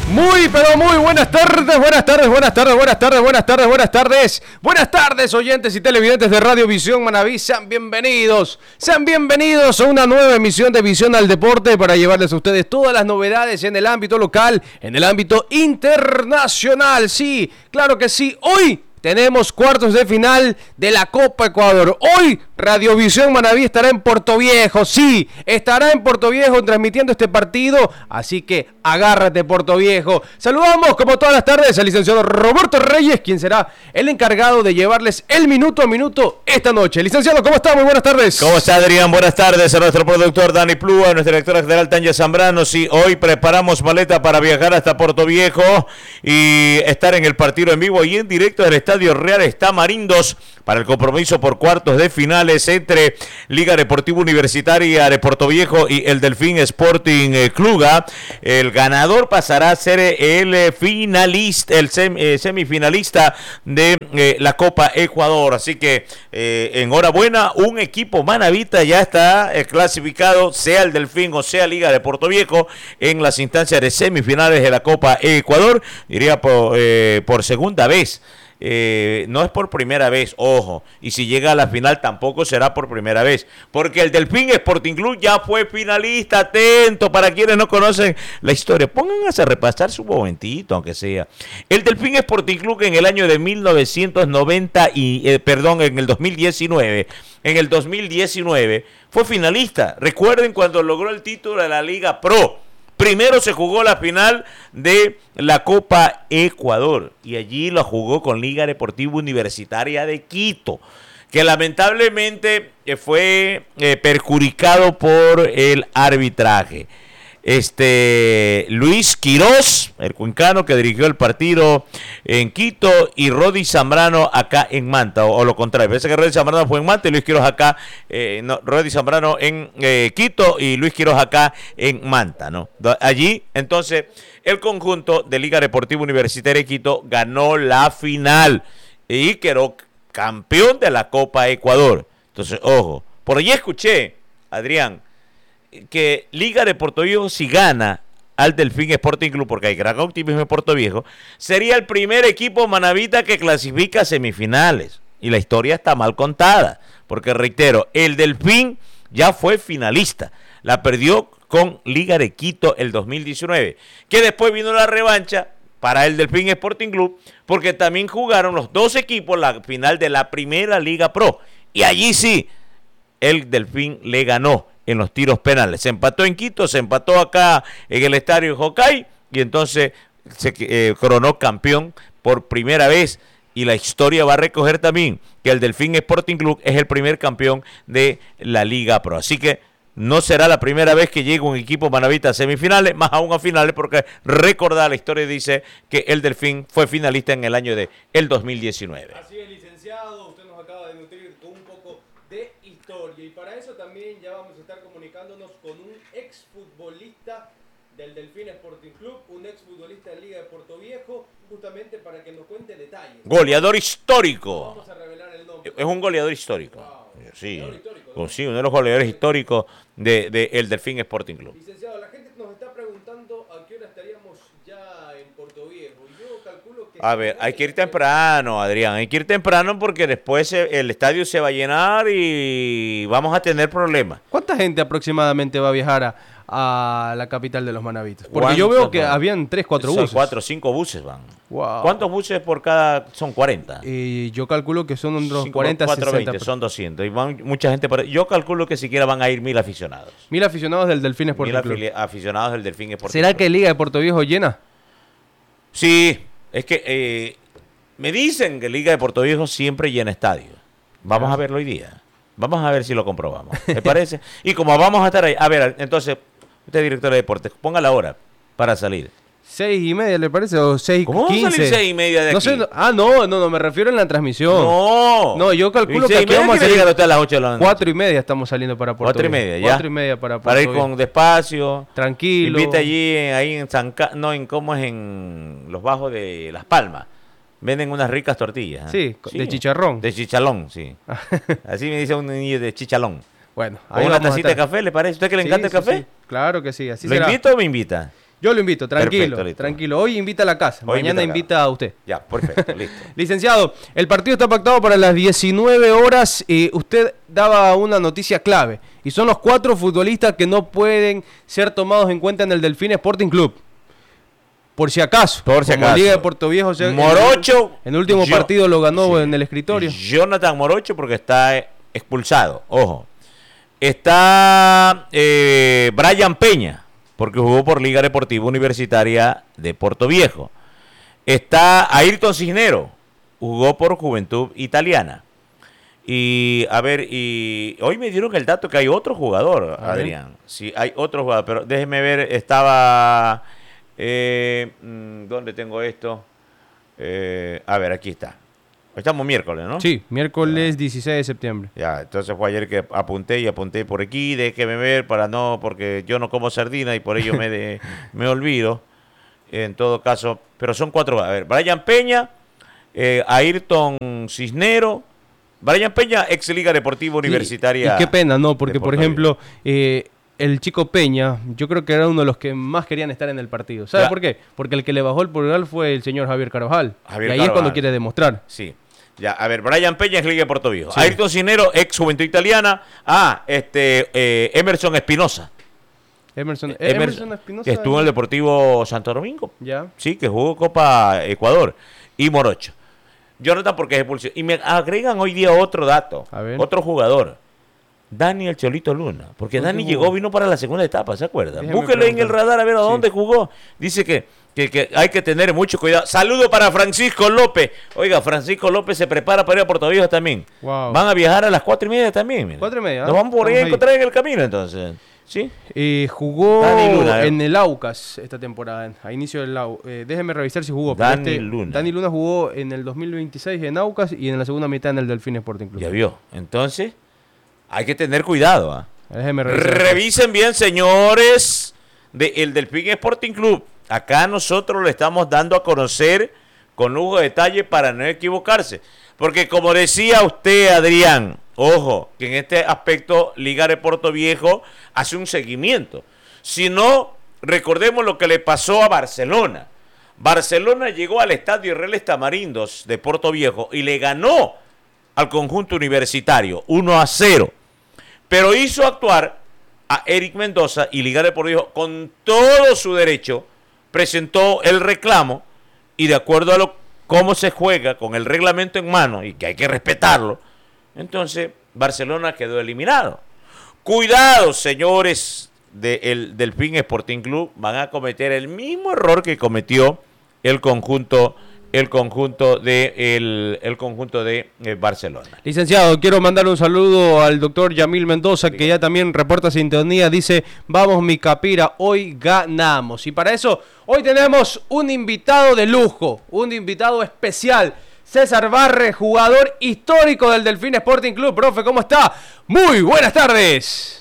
Muy, pero muy buenas tardes, buenas tardes, buenas tardes, buenas tardes, buenas tardes, buenas tardes. Buenas tardes, oyentes y televidentes de Radio Visión Manaví. Sean bienvenidos a una nueva emisión de Visión al Deporte para llevarles a ustedes todas las novedades en el ámbito local, en el ámbito internacional. Sí, claro que sí. Hoy tenemos cuartos de final de la Copa Ecuador. Hoy Radiovisión Manaví estará en Puerto Viejo. Sí, estará en Puerto Viejo transmitiendo este partido. Así que agárrate, Puerto Viejo. Saludamos como todas las tardes al licenciado Roberto Reyes, quien será el encargado de llevarles el minuto a minuto esta noche. Licenciado, ¿cómo está? Muy buenas tardes. ¿Cómo está, Adrián? Buenas tardes a nuestro productor Dani Plúa, a nuestra directora general Tania Zambrano. Sí, hoy preparamos maleta para viajar hasta Puerto Viejo y estar en el partido en vivo y en directo del Estadio Real Tamarindos para el compromiso por cuartos de finales entre Liga Deportiva Universitaria de Puerto Viejo y el Delfín Sporting Cluga. El ganador pasará a ser el finalista, el semifinalista de la Copa Ecuador. Así que enhorabuena, un equipo manavita ya está clasificado, sea el Delfín o sea Liga de Puerto Viejo, en las instancias de semifinales de la Copa Ecuador. Diría por segunda vez. No es por primera vez, ojo, y si llega a la final tampoco será por primera vez, porque el Delfín Sporting Club ya fue finalista. Atento, para quienes no conocen la historia, pónganse a repasar su momentito, aunque sea. El Delfín Sporting Club en el año de 1990 en el 2019 fue finalista. Recuerden cuando logró el título de la Liga Pro. Primero se jugó la final de la Copa Ecuador y allí la jugó con Liga Deportiva Universitaria de Quito, que lamentablemente fue perjudicado por el arbitraje. Luis Quirós, el cuencano que dirigió el partido en Quito, y Rodi Zambrano acá en Manta, o lo contrario, parece que Rodi Zambrano fue en Manta y Luis Quirós acá, Rodi Zambrano en Quito y Luis Quirós acá en Manta, ¿no? Allí, entonces, el conjunto de Liga Deportiva Universitaria de Quito ganó la final y quedó campeón de la Copa Ecuador. Entonces, ojo, por allí escuché, Adrián, que Liga de Puerto Viejo, si gana al Delfín Sporting Club, porque hay gran optimismo en Puerto Viejo, sería el primer equipo manavita que clasifica a semifinales. Y la historia está mal contada, porque reitero, el Delfín ya fue finalista, la perdió con Liga de Quito el 2019, que después vino la revancha para el Delfín Sporting Club, porque también jugaron los dos equipos la final de la primera Liga Pro, y allí sí, el Delfín le ganó en los tiros penales. Se empató en Quito, se empató acá en el estadio Jocay y entonces se coronó campeón por primera vez, y la historia va a recoger también que el Delfín Sporting Club es el primer campeón de la Liga Pro. Así que no será la primera vez que llegue un equipo manavita a semifinales, más aún a finales, porque recordar la historia dice que el Delfín fue finalista en el año de el 2019. Así es, licenciado, usted nos acaba de nutrir con un poco de historia, y para eso también ya vamos a estar comunicándonos con un exfutbolista del Delfín Sporting Club, un exfutbolista de Liga de Puerto Viejo, justamente para que nos cuente detalles. Goleador histórico. Vamos a revelar el nombre. Es un goleador histórico. Wow. Sí, Goleador histórico, ¿no? Sí, uno de los goleadores históricos de el Delfín Sporting Club. Licenciado, la gente nos está preguntando a qué hora estaríamos ya en Puerto Viejo. Yo calculo que... A ver, hay que ir temprano, Adrián, hay que ir temprano porque después el estadio se va a llenar y vamos a tener problemas. ¿Cuánta gente aproximadamente va a viajar a la capital de los manavitos? Porque yo veo que habían 3, 4 buses. 4 o 5 buses van. Wow. ¿Cuántos buses por cada? Son 40. Yo calculo que son unos 40, 4, 60. 20, son 200. Y van mucha gente. Yo calculo que siquiera van a ir 1000 aficionados. 1000 aficionados del Delfín Sporting Club. 1000 aficionados del Delfín Sporting ¿Será Club. que Liga de Puerto Viejo llena? Sí, es que me dicen que Liga de Puerto Viejo siempre llena estadios. Vamos a verlo hoy día. Vamos a ver si lo comprobamos. ¿Te parece? Y como vamos a estar ahí, a ver, entonces, usted director de deportes, ponga la hora para salir. 6:30, ¿le parece? O 6:15. ¿Cómo vamos a salir 6:30 de aquí? No sé, no, me refiero en la transmisión. No, yo calculo que aquí vamos a salir a las 8 de la noche. 4:30 estamos saliendo para Puerto Viejo. 4:30, ya. 4:30 para Puerto Para ir Viejo. con despacio. Tranquilo. Invita allí, ahí en ¿cómo es? En los bajos de Las Palmas. Venden unas ricas tortillas. Sí, de chicharrón. De chichalón, sí. Así me dice un niño de chichalón. Bueno, ¿Con una tacita de café, le parece? ¿Usted que le encanta el café? Sí. Claro que sí, así ¿Lo será. invito o me invita? Yo lo invito, tranquilo, Perfecto, listo. tranquilo. Hoy invita a la casa, Hoy mañana invita a usted. Ya, perfecto, listo. Licenciado, el partido está pactado para las 19 horas. Usted daba una noticia clave. Y son los 4 futbolistas que no pueden ser tomados en cuenta en el Delfín Sporting Club. Por si acaso. Por si como acaso. Liga de Puerto Viejo. Morocho. En el último partido lo ganó en el escritorio. Jonathan Morocho porque está expulsado. Ojo. Está Brian Peña, porque jugó por Liga Deportiva Universitaria de Puerto Viejo. Está Ayrton Cisnero, jugó por Juventud Italiana. Y a ver, y hoy me dieron el dato que hay otro jugador, Adrián. Sí, hay otro jugador, pero déjeme ver, estaba... ¿dónde tengo esto? A ver, aquí está. Estamos miércoles, ¿no? Sí, miércoles 16 de septiembre. Ya, entonces fue ayer que apunté por aquí, déjeme ver porque yo no como sardina y por ello me olvido. En todo caso, pero son 4. A ver, Brian Peña, Ayrton Cisnero, Brian Peña, ex Liga Deportiva Universitaria. Y qué pena, ¿no? Porque, por ejemplo, el chico Peña, yo creo que era uno de los que más querían estar en el partido. ¿Sabe por qué? Porque el que le bajó el pulgar fue el señor Javier Carvajal. Y ahí es cuando quiere demostrar. Sí. Ya, a ver, Brian Peña es Liga de Puerto Viejo. Sí. Ayrton Cisnero, ex Juventud Italiana. Emerson Espinosa. Emerson Espinosa. Que estuvo en el Deportivo Santo Domingo. Ya. Sí, que jugó Copa Ecuador. Y Morocho. Jonathan porque es expulsión. Y me agregan hoy día otro dato. Otro jugador. Dani el Cholito Luna. Porque Dani vino para la segunda etapa, ¿se acuerda? Búsquelo en el radar a ver a dónde jugó. Dice que hay que tener mucho cuidado. Saludo para Francisco López. Oiga, Francisco López se prepara para ir a Puerto Viejo también. Wow. Van a viajar a las 4:30 también. Mira. 4:30. Nos vamos por ahí a encontrar en el camino entonces. ¿Sí? Jugó Luna, en el Aucas esta temporada, a inicio del déjeme revisar si jugó. Dani Luna. Dani Luna jugó en el 2026 en Aucas y en la segunda mitad en el Delfín Sporting Club. Ya vio. Entonces, hay que tener cuidado. Déjeme revisar. Revisen bien, señores, el Delfín Sporting Club. Acá nosotros le estamos dando a conocer con lujo de detalle para no equivocarse. Porque como decía usted, Adrián, ojo, que en este aspecto Liga de Puerto Viejo hace un seguimiento. Si no, recordemos lo que le pasó a Barcelona. Barcelona llegó al estadio Reales Tamarindos de Puerto Viejo y le ganó al conjunto universitario 1-0. Pero hizo actuar a Eric Mendoza y Liga de Puerto Viejo con todo su derecho. Presentó el reclamo y de acuerdo a cómo se juega con el reglamento en mano y que hay que respetarlo, entonces Barcelona quedó eliminado. Cuidado, señores del Delfín Sporting Club, van a cometer el mismo error que cometió el conjunto de Barcelona. Licenciado, quiero mandar un saludo al doctor Yamil Mendoza, que ya también reporta sintonía, dice, vamos mi Capira, hoy ganamos. Y para eso, hoy tenemos un invitado de lujo, un invitado especial, César Barre, jugador histórico del Delfín Sporting Club. Profe, ¿cómo está? Muy buenas tardes.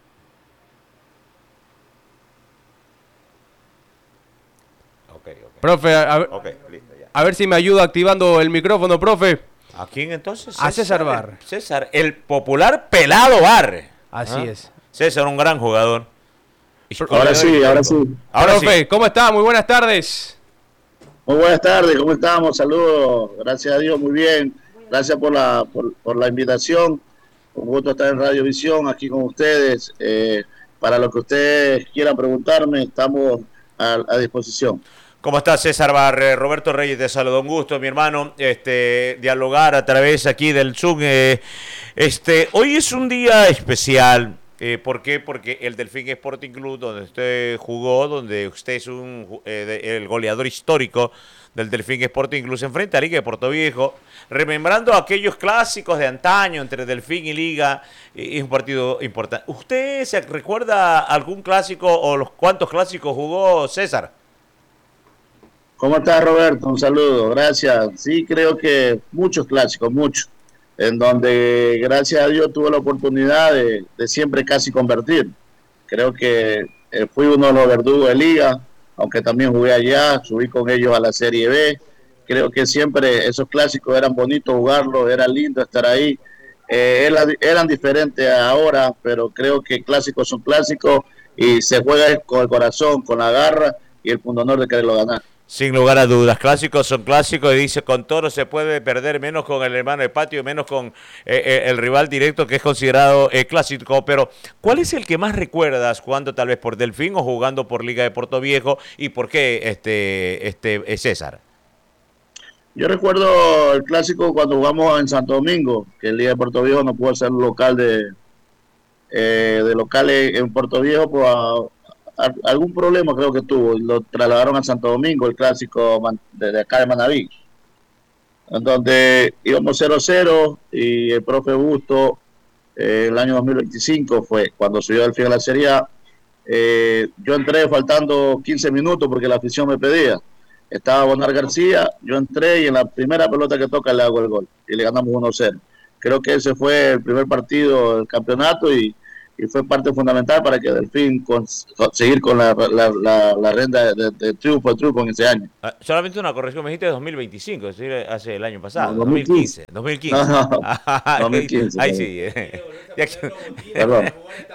Profe, a ver si me ayuda activando el micrófono, profe. ¿A quién entonces? A César Barre. César, el popular Pelado Barre. Así es. César, un gran jugador. Ahora sí. Profe, sí. ¿Cómo está? Muy buenas tardes. Muy buenas tardes, ¿cómo estamos? Saludos, gracias a Dios, muy bien. Gracias por la invitación. Un gusto estar en Radio Visión aquí con ustedes. Para lo que ustedes quieran preguntarme, estamos a disposición. ¿Cómo estás, César Barre? Roberto Reyes te saluda, un gusto, mi hermano, dialogar a través aquí del Zoom. Hoy es un día especial. ¿Por qué? Porque el Delfín Sporting Club, donde usted jugó, donde usted es el goleador histórico del Delfín Sporting Club, se enfrenta a Liga de Puerto Viejo, remembrando aquellos clásicos de antaño entre Delfín y Liga. Es un partido importante. ¿Usted se recuerda algún clásico o los cuantos clásicos jugó, César? ¿Cómo estás, Roberto? Un saludo, gracias. Sí, creo que muchos clásicos, muchos, en donde gracias a Dios tuve la oportunidad de siempre casi convertir. Creo que fui uno de los verdugos de Liga, aunque también jugué allá, subí con ellos a la Serie B. Creo que siempre esos clásicos eran bonitos jugarlos, era lindo estar ahí. Eran diferentes ahora, pero creo que clásicos son clásicos y se juega con el corazón, con la garra. y el pundonor de quererlo ganar. Sin lugar a dudas, clásicos son clásicos y dice, con Toro se puede perder, menos con el hermano de patio, menos con el rival directo que es considerado clásico. Pero, ¿cuál es el que más recuerdas jugando tal vez por Delfín o jugando por Liga de Portoviejo? ¿Y por qué César? Yo recuerdo el clásico cuando jugamos en Santo Domingo, que el Liga de Portoviejo no pudo ser local de local en Portoviejo por algún problema creo que tuvo, y lo trasladaron a Santo Domingo, el clásico de acá de Manaví, en donde íbamos 0-0 y el profe Busto, el año 2025 fue cuando subió al fin a la Serie A. Yo entré faltando 15 minutos porque la afición me pedía. Estaba Bonar García, yo entré y en la primera pelota que toca le hago el gol y le ganamos 1-0. Creo que ese fue el primer partido del campeonato y fue parte fundamental para que Delfín seguir con la renda de triunfo en ese año. Solamente una corrección, me dijiste 2025, es decir, hace el año pasado, no, 2015. 2015. No, 2015. Ahí sí. Perdón.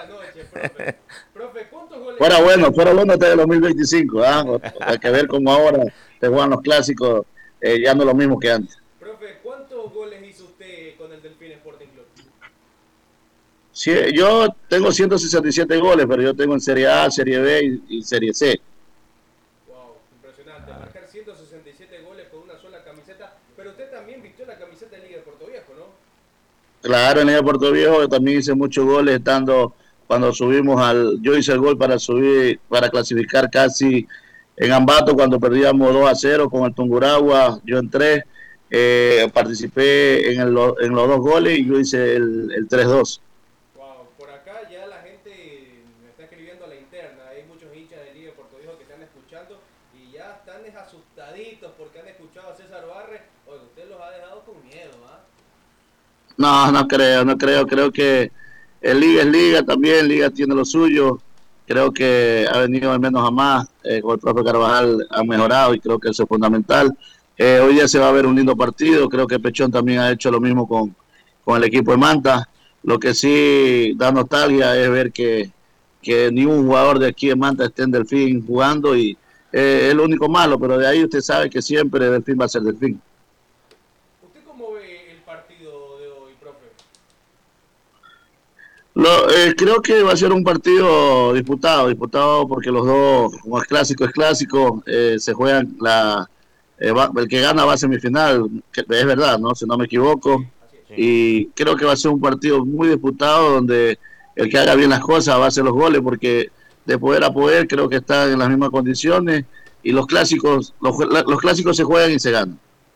Fuera bueno hasta el 2025, hay que ver cómo ahora se juegan los clásicos, ya no es lo mismo que antes. Profe, ¿cuántos goles hizo usted con el Delfín Sporting Club? Sí, yo tengo 167 goles, pero yo tengo en Serie A, Serie B y Serie C. Wow, impresionante. Marcar 167 goles con una sola camiseta, pero usted también vistió la camiseta de Liga de Portoviejo, ¿no? Claro, en Liga de Portoviejo también hice muchos goles, cuando subimos yo hice el gol para clasificar casi en Ambato cuando perdíamos 2-0 con el Tungurahua. Yo entré, participé en los 2 goles y yo hice el 3-2. Por acá ya la gente me está escribiendo a la interna, hay muchos hinchas de Liga de Portoviejo que están escuchando y ya están asustaditos porque han escuchado a César Barre. Oye, usted los ha dejado con miedo, ¿ah? No creo que el Liga es Liga también, Liga tiene lo suyo, creo que ha venido de menos a más, con el profe Carvajal ha mejorado y creo que eso es fundamental. Hoy día se va a ver un lindo partido, creo que Pechón también ha hecho lo mismo con el equipo de Manta. Lo que sí da nostalgia es ver que ni un jugador de aquí de Manta esté en Delfín jugando y es lo único malo, pero de ahí usted sabe que siempre Delfín va a ser Delfín. ¿Usted cómo ve el partido de hoy, profe? Creo que va a ser un partido disputado porque los dos, como es clásico, se juegan el que gana va a semifinal, es verdad, ¿no? Si no me equivoco. Y creo que va a ser un partido muy disputado donde el que haga bien las cosas va a hacer los goles porque de poder a poder creo que están en las mismas condiciones y los clásicos se juegan y se ganan.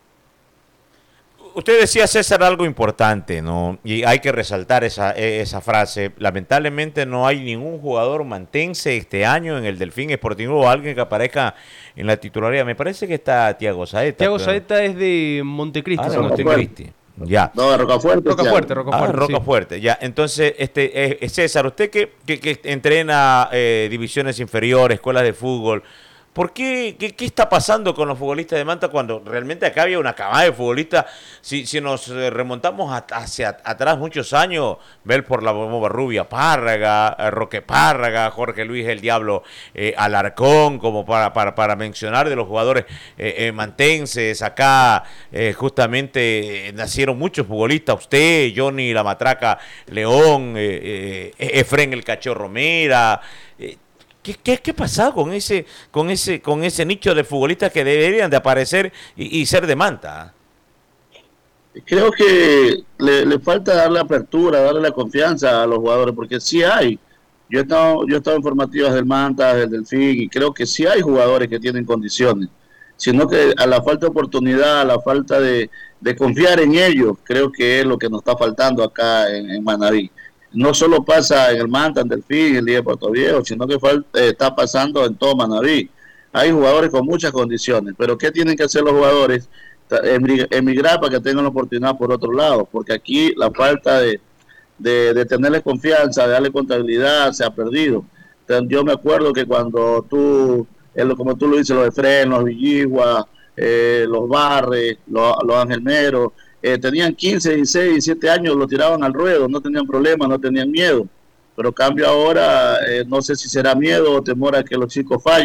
Usted decía, César, algo importante, ¿no? Y hay que resaltar esa frase. Lamentablemente no hay ningún jugador mantense este año en el Delfín Sporting o alguien que aparezca en la titularidad. Me parece que está Thiago Saeta. Thiago Saeta es de Montecristi. De Montecristi. Ya. No, de Rocafuerte. Rocafuerte, ya. Entonces, César, usted que entrena divisiones inferiores, escuelas de fútbol, ¿por qué está pasando con los futbolistas de Manta cuando realmente acá había una camada de futbolistas? Si nos remontamos hacia atrás muchos años, Belfort La Bomba Rubia Párraga, Roque Párraga, Jorge Luis El Diablo Alarcón, como para mencionar de los jugadores mantenses. Acá justamente nacieron muchos futbolistas, usted, Johnny La Matraca León, Efren El Cachorro Mera. ¿Qué pasa con ese nicho de futbolistas que deberían de aparecer y ser de Manta? Creo que le falta darle apertura, darle la confianza a los jugadores, porque sí hay. Yo he estado en formativas del Manta, del Delfín, y creo que sí hay jugadores que tienen condiciones, sino que a la falta de oportunidad, a la falta de confiar en ellos, creo que es lo que nos está faltando acá en Manaví. No solo pasa en el Manta, en Delfín, en el Liga de Portoviejo, sino que está pasando en todo Manaví. Hay jugadores con muchas condiciones, pero ¿qué tienen que hacer los jugadores? Emigrar para que tengan la oportunidad por otro lado, porque aquí la falta de tenerle confianza, de darle contabilidad, se ha perdido. Entonces, yo me acuerdo que cuando como tú lo dices, los Efren, los Villigua, los Barres, los Angelmeros, tenían 15, 16, 17 años, lo tiraban al ruedo, no tenían problemas, no tenían miedo. Pero cambio ahora, no sé si será miedo o temor a que los chicos fallen,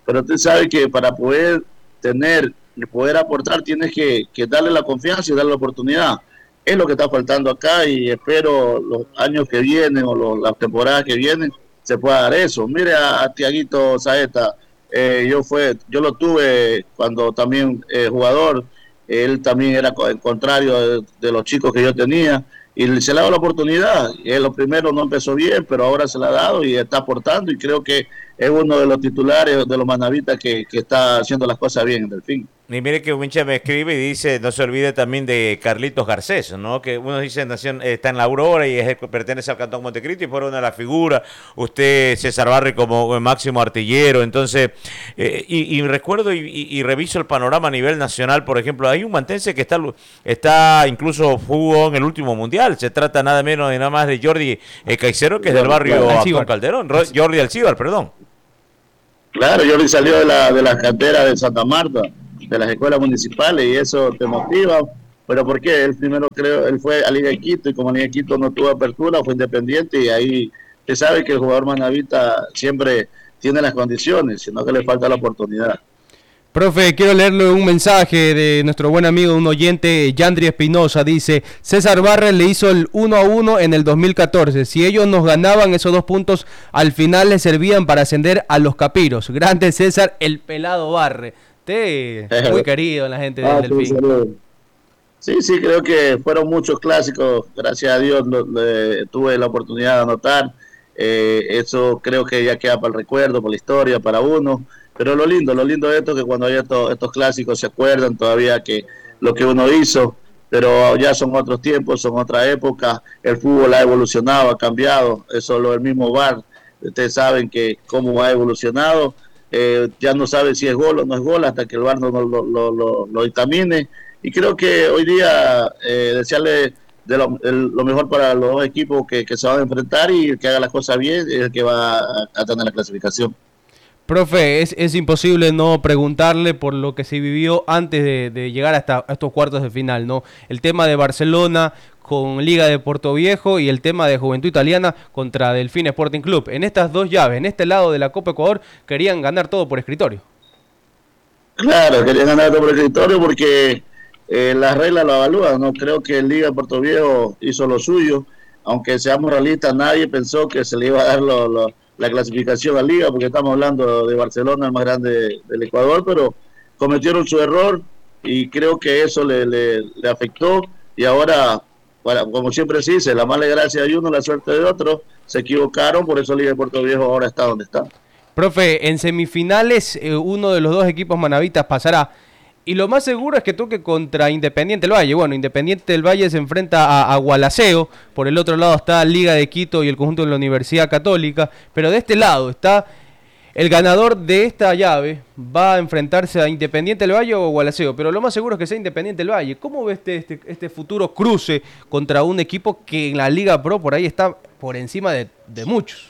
pero usted sabe que para poder poder aportar, tienes que darle la confianza y darle la oportunidad. Es lo que está faltando acá y espero los años que vienen o las temporadas que vienen se pueda dar eso. Mire a Tiaguito Saeta, yo lo tuve cuando también jugador, él también era el contrario de los chicos que yo tenía y se le ha dado la oportunidad. Lo primero no empezó bien, pero ahora se le ha dado y está aportando y creo que es uno de los titulares de los manavitas que está haciendo las cosas bien en Delfín. Y mire que un hincha me escribe y dice, no se olvide también de Carlitos Garcés, ¿no? Que uno dice está en la Aurora y pertenece al Cantón Montecristi y fue una de las figuras. Usted, César Barri, como máximo artillero. Entonces, y recuerdo y reviso el panorama a nivel nacional, por ejemplo, hay un mantense que está incluso jugó en el último mundial. Se trata nada menos y nada más de Jordi Caicedo, que es del barrio Acón Calderón. Jordi Alcíbar, perdón. Claro, Jordi salió de la cantera de Santa Marta, de las escuelas municipales, y eso te motiva. Pero ¿por qué? Él primero él fue a Liga de Quito y como Liga de Quito no tuvo apertura, fue independiente y ahí se sabe que el jugador manavita siempre tiene las condiciones, sino que le falta la oportunidad. Profe, quiero leerle un mensaje de nuestro buen amigo, un oyente, Yandri Espinosa, dice: César Barres le hizo el 1-1 en el 2014, si ellos nos ganaban esos 2 puntos, al final les servían para ascender a los Capiros. Grande César, el pelado Barre. Muy querido en la gente del Delfín. Sí, creo que fueron muchos clásicos, gracias a Dios tuve la oportunidad de anotar, eso creo que ya queda para el recuerdo, para la historia, para uno. Pero lo lindo de esto es que cuando hay estos clásicos se acuerdan todavía que lo que uno hizo, pero ya son otros tiempos, son otra época, el fútbol ha evolucionado, ha cambiado, eso lo del mismo VAR, ustedes saben que cómo ha evolucionado, ya no sabe si es gol o no es gol hasta que el VAR no lo dictamine, y creo que hoy día desearle lo mejor para los dos equipos que se van a enfrentar y el que haga las cosas bien es el que va a tener la clasificación. Profe, es imposible no preguntarle por lo que se vivió antes de llegar a estos cuartos de final, ¿no? El tema de Barcelona con Liga de Portoviejo y el tema de Juventud Italiana contra Delfín Sporting Club. En estas 2 llaves, en este lado de la Copa Ecuador, querían ganar todo por escritorio. Claro, querían ganar todo por escritorio porque las reglas lo evalúan, ¿no? Creo que Liga de Portoviejo hizo lo suyo, aunque seamos realistas, nadie pensó que se le iba a dar la clasificación a Liga, porque estamos hablando de Barcelona, el más grande del Ecuador, pero cometieron su error y creo que eso le afectó y ahora, bueno, como siempre se dice, la mala gracia de uno, la suerte de otro, se equivocaron, por eso Liga de Portoviejo ahora está donde está. Profe, en semifinales uno de los 2 equipos manavitas pasará. Y lo más seguro es que toque contra Independiente del Valle. Bueno, Independiente del Valle se enfrenta a Gualaceo. Por el otro lado está Liga de Quito y el conjunto de la Universidad Católica. Pero de este lado está el ganador de esta llave. Va a enfrentarse a Independiente del Valle o Gualaceo. Pero lo más seguro es que sea Independiente del Valle. ¿Cómo ve este futuro cruce contra un equipo que en la Liga Pro por ahí está por encima de muchos?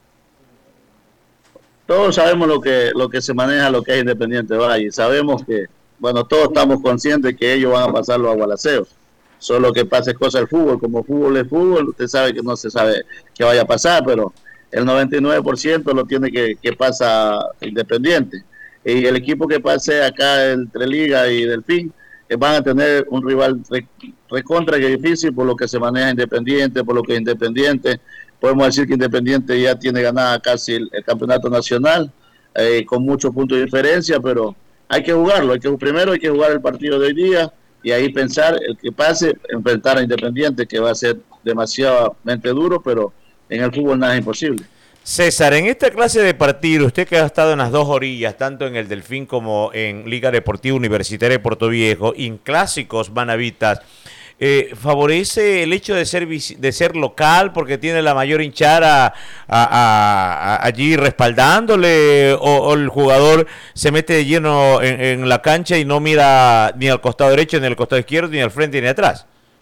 Todos sabemos lo que se maneja, lo que es Independiente del Valle. Sabemos que todos estamos conscientes que ellos van a pasarlo a Gualaceo. Solo que pase cosas del fútbol, como fútbol es fútbol, usted sabe que no se sabe qué vaya a pasar, pero el 99% lo tiene que pasa Independiente. Y el equipo que pase acá entre Liga y Delfín van a tener un rival recontra que difícil por lo que se maneja Independiente, por lo que es Independiente. Podemos decir que Independiente ya tiene ganada casi el campeonato nacional, con muchos puntos de diferencia, pero hay que jugarlo, primero hay que jugar el partido de hoy día y ahí pensar el que pase, enfrentar a Independiente, que va a ser demasiadamente duro, pero en el fútbol nada es imposible. César, en esta clase de partido, usted que ha estado en las 2 orillas, tanto en el Delfín como en Liga Deportiva Universitaria de Portoviejo, y en clásicos manavitas, ¿favorece el hecho de ser local porque tiene la mayor hinchada allí respaldándole o el jugador se mete de lleno en la cancha y no mira ni al costado derecho, ni al costado izquierdo, ni al frente, ni atrás?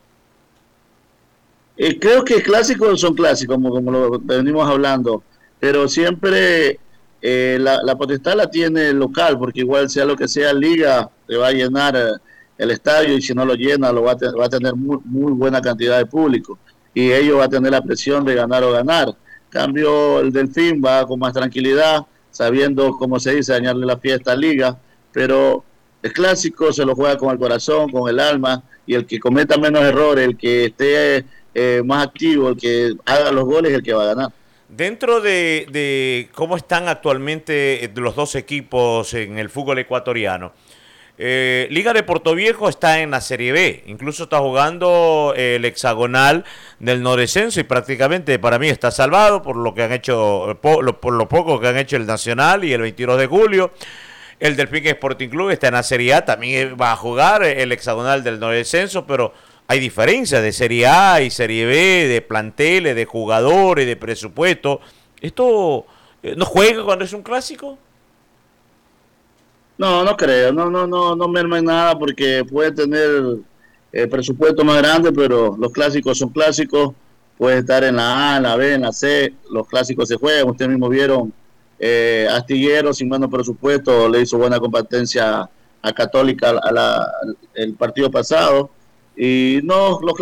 Creo que clásicos son clásicos, como lo venimos hablando, pero siempre la potestad la tiene el local, porque igual sea lo que sea Liga, te va a llenar el estadio y si no lo llena va a tener muy buena cantidad de público y ellos va a tener la presión de ganar o ganar. En cambio el Delfín va con más tranquilidad, sabiendo, como se dice, dañarle la fiesta a Liga, pero el clásico se lo juega con el corazón, con el alma, y el que cometa menos errores, el que esté más activo, el que haga los goles, es el que va a ganar. Dentro de cómo están actualmente los dos equipos en el fútbol ecuatoriano, Liga de Portoviejo está en la Serie B, incluso está jugando el hexagonal del no descenso y prácticamente para mí está salvado por lo que han hecho, por lo poco que han hecho el Nacional y el 22 de julio. El Delfín Sporting Club está en la Serie A, también va a jugar el hexagonal del no descenso, pero hay diferencias de Serie A y Serie B, de planteles, de jugadores, de presupuesto. ¿Esto no juega cuando es un clásico? No, no creo, no merma en nada porque puede tener presupuesto más grande, pero los clásicos son clásicos, puede estar en la A, en la B, en la C, los clásicos se juegan, ustedes mismos vieron, Astillero sin menos presupuesto le hizo buena competencia a Católica el partido pasado, y no, los